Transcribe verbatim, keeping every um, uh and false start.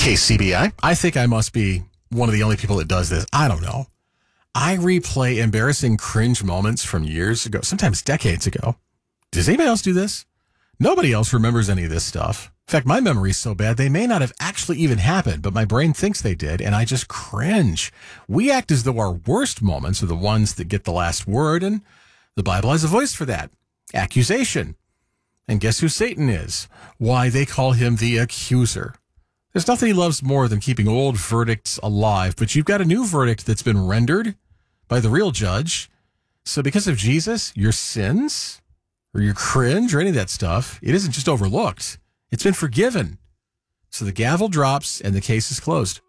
K C B I. I think I must be one of the only people that does this. I don't know. I replay embarrassing cringe moments from years ago, sometimes decades ago. Does anybody else do this? Nobody else remembers any of this stuff. In fact, my memory's so bad, they may not have actually even happened, but my brain thinks they did, and I just cringe. We act as though our worst moments are the ones that get the last word, and the Bible has a voice for that. Accusation. And guess who Satan is? Why, they call him the accuser. There's nothing he loves more than keeping old verdicts alive, but you've got a new verdict that's been rendered by the real judge. So because of Jesus, your sins or your cringe or any of that stuff, it isn't just overlooked. It's been forgiven. So the gavel drops and the case is closed.